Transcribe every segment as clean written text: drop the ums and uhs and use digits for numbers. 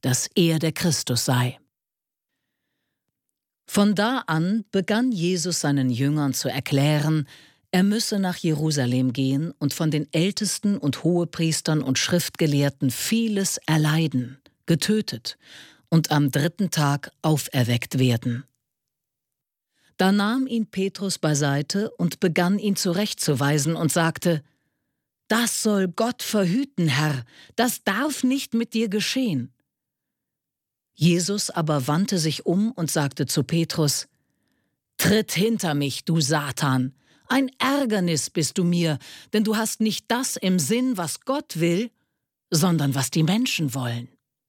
dass er der Christus sei. Von da an begann Jesus seinen Jüngern zu erklären, er müsse nach Jerusalem gehen und von den Ältesten und Hohepriestern und Schriftgelehrten vieles erleiden, getötet und am 3. Tag auferweckt werden. Da nahm ihn Petrus beiseite und begann ihn zurechtzuweisen und sagte: »Das soll Gott verhüten, Herr, das darf nicht mit dir geschehen.« Jesus aber wandte sich um und sagte zu Petrus: »Tritt hinter mich, du Satan! Ein Ärgernis bist du mir, denn du hast nicht das im Sinn, was Gott will, sondern was die Menschen wollen.«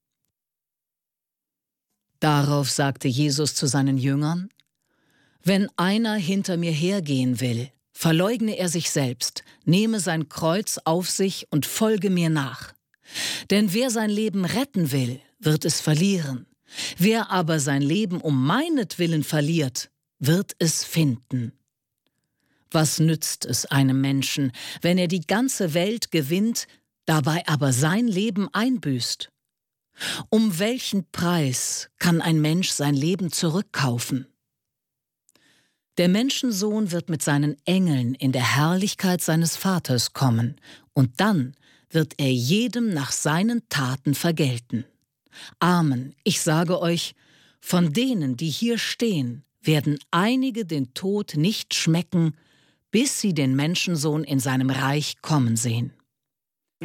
Darauf sagte Jesus zu seinen Jüngern: »Wenn einer hinter mir hergehen will, verleugne er sich selbst, nehme sein Kreuz auf sich und folge mir nach. Denn wer sein Leben retten will, wird es verlieren. Wer aber sein Leben um meinetwillen verliert, wird es finden. Was nützt es einem Menschen, wenn er die ganze Welt gewinnt, dabei aber sein Leben einbüßt? Um welchen Preis kann ein Mensch sein Leben zurückkaufen? Der Menschensohn wird mit seinen Engeln in der Herrlichkeit seines Vaters kommen, und dann wird er jedem nach seinen Taten vergelten. Amen, ich sage euch, von denen, die hier stehen, werden einige den Tod nicht schmecken, bis sie den Menschensohn in seinem Reich kommen sehen.«